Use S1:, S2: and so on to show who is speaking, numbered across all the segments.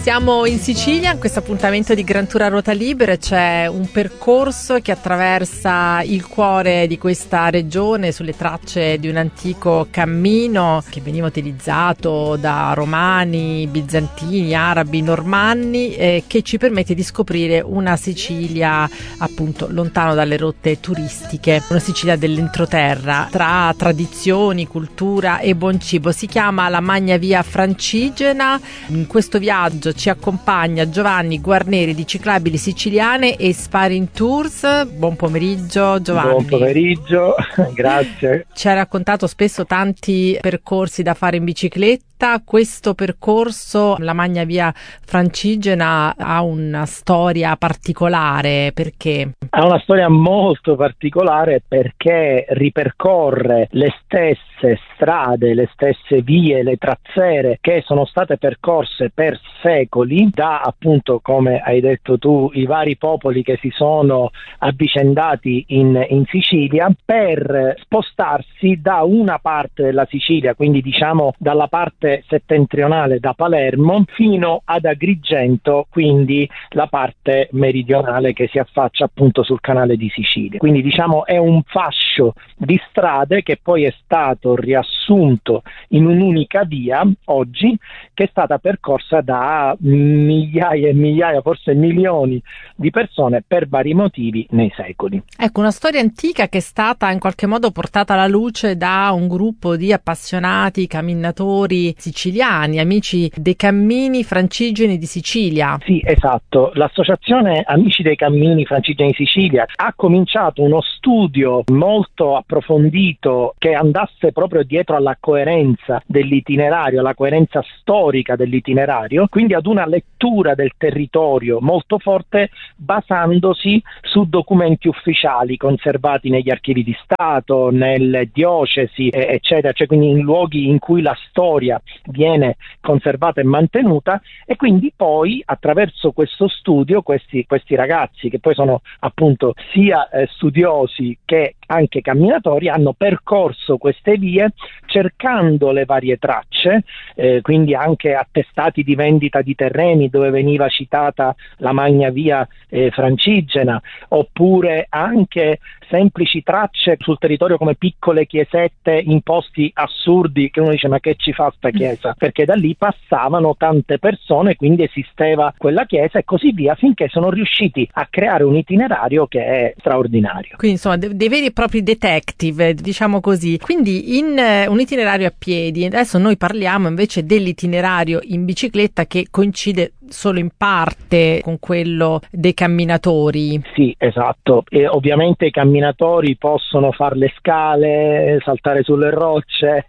S1: Siamo in Sicilia, in questo appuntamento di Gran Tour a ruota libera. C'è un percorso che attraversa il cuore di questa regione sulle tracce di un antico cammino che veniva utilizzato da romani, bizantini, arabi, normanni, che ci permette di scoprire una Sicilia appunto lontano dalle rotte turistiche, una Sicilia dell'entroterra tra tradizioni, cultura e buon cibo. Si chiama la Magna Via Francigena. In questo viaggio ci accompagna Giovanni Guarneri di Ciclabili Siciliane e Sparing Tours. Buon pomeriggio Giovanni.
S2: Buon pomeriggio, grazie.
S1: Ci ha raccontato spesso tanti percorsi da fare in bicicletta. Questo percorso, la Magna Via Francigena, ha una storia particolare. Perché?
S2: Ha una storia molto particolare perché ripercorre le stesse strade, le stesse vie, le trazzere che sono state percorse per secoli da, appunto, come hai detto tu, i vari popoli che si sono avvicendati in Sicilia per spostarsi da una parte della Sicilia, quindi diciamo dalla parte settentrionale da Palermo fino ad Agrigento, quindi la parte meridionale che si affaccia appunto sul canale di Sicilia. Quindi diciamo è un fascio di strade che poi è stato riassunto in un'unica via oggi, che è stata percorsa da migliaia e migliaia, forse milioni di persone per vari motivi nei secoli.
S1: Ecco, una storia antica che è stata in qualche modo portata alla luce da un gruppo di appassionati camminatori siciliani, amici dei Cammini Francigeni di Sicilia.
S2: Sì, esatto. L'associazione Amici dei Cammini Francigeni di Sicilia ha cominciato uno studio molto approfondito che andasse proprio dietro alla coerenza dell'itinerario, alla coerenza storica dell'itinerario, quindi ad una lettura del territorio molto forte, basandosi su documenti ufficiali conservati negli archivi di Stato, nelle diocesi, eccetera, cioè quindi in luoghi in cui la storia viene conservata e mantenuta. E quindi poi attraverso questo studio questi ragazzi, che poi sono appunto sia studiosi che anche camminatori, hanno percorso queste vie cercando le varie tracce, quindi anche attestati di vendita di terreni dove veniva citata la Magna Via Francigena, oppure anche semplici tracce sul territorio come piccole chiesette in posti assurdi che uno dice ma che ci fa sta chiesa? Perché da lì passavano tante persone, quindi esisteva quella chiesa e così via, finché sono riusciti a creare un itinerario che è straordinario.
S1: Quindi insomma dei veri e propri detective, diciamo così. Quindi in un itinerario a piedi. Adesso noi parliamo invece dell'itinerario in bicicletta, che coincide solo in parte con quello dei camminatori.
S2: Sì, esatto. E ovviamente i camminatori possono fare le scale, saltare sulle rocce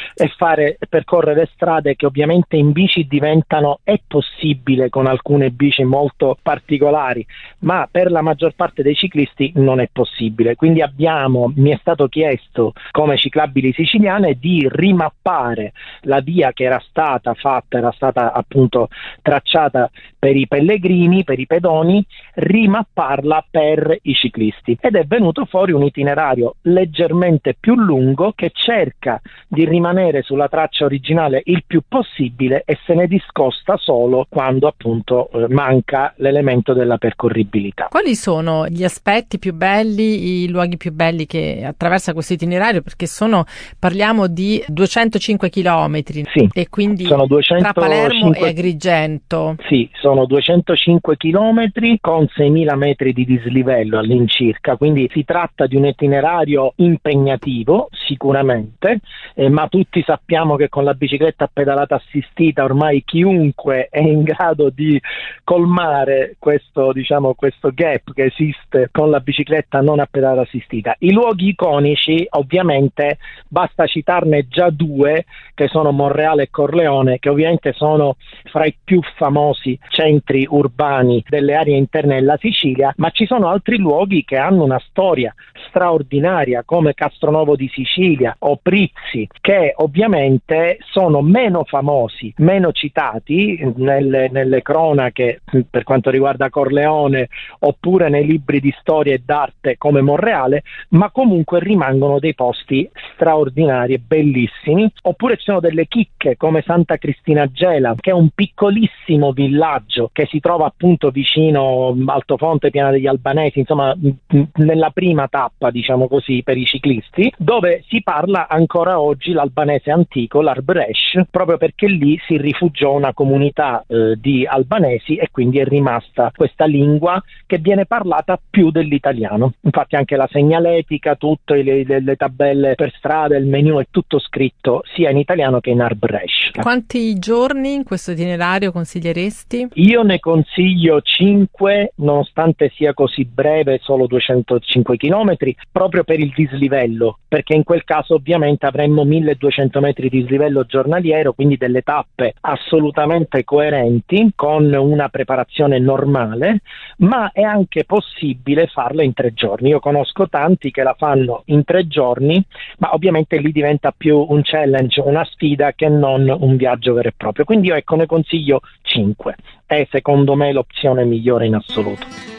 S2: e percorrere strade che ovviamente in bici diventano, è possibile con alcune bici molto particolari, ma per la maggior parte dei ciclisti non è possibile. Quindi mi è stato chiesto come Ciclabili Siciliane di rimappare la via che era stata appunto tracciata per i pellegrini, per i pedoni, rimapparla per i ciclisti, ed è venuto fuori un itinerario leggermente più lungo che cerca di rimanere sulla traccia originale il più possibile e se ne discosta solo quando appunto manca l'elemento della percorribilità.
S1: Quali sono gli aspetti più belli, i luoghi più belli che attraversa questo itinerario? Perché parliamo di 205 chilometri,
S2: sì,
S1: e quindi
S2: sono 205,
S1: tra Palermo e Agrigento.
S2: Sì, sono 205 chilometri con 6.000 metri di dislivello all'incirca, quindi si tratta di un itinerario impegnativo sicuramente, ma tutti sappiamo che con la bicicletta a pedalata assistita ormai chiunque è in grado di colmare questo gap che esiste con la bicicletta non a pedalata assistita. I luoghi iconici ovviamente basta citarne già due, che sono Monreale e Corleone, che ovviamente sono fra i più famosi centri urbani delle aree interne della Sicilia, ma ci sono altri luoghi che hanno una storia straordinaria come Castronovo di Sicilia o Prizzi, che ovviamente sono meno famosi, meno citati nelle cronache per quanto riguarda Corleone, oppure nei libri di storia e d'arte come Monreale, ma comunque rimangono dei posti straordinari e bellissimi. Oppure ci sono delle chicche come Santa Cristina Gela, che è un piccolissimo villaggio che si trova appunto vicino Altofonte, Piana degli Albanesi, insomma nella prima tappa, diciamo così, per i ciclisti, dove si parla ancora oggi l'albanese antico, l'Arbresh, proprio perché lì si rifugiò una comunità di albanesi e quindi è rimasta questa lingua che viene parlata più dell'italiano. Infatti anche la segnaletica, tutte le tabelle per strada, il menu è tutto scritto sia in italiano che in Arbresh.
S1: Quanti giorni in questo itinerario consiglieresti?
S2: Io ne consiglio 5, nonostante sia così breve, solo 205 chilometri, proprio per il dislivello, perché in quel caso ovviamente avremmo 1200 metri di dislivello giornaliero, quindi delle tappe assolutamente coerenti con una preparazione normale, ma è anche possibile farla in 3 giorni. Io conosco tanti che la fanno in 3 giorni, ma ovviamente lì diventa più un challenge, una sfida, che non un viaggio vero e proprio. Quindi io ne consiglio 5. È secondo me l'opzione migliore in assoluto.